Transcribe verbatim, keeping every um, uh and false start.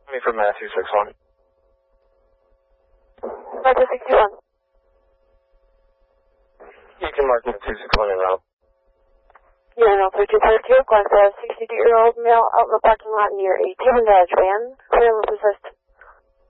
Me from Matthew six one. Matthew sixty-one. You can mark it two six one in route. Yeah, no, three two five two, class a sixty-two-year-old male out in the parking lot near a Taylor Dodge van. Clearly possessed.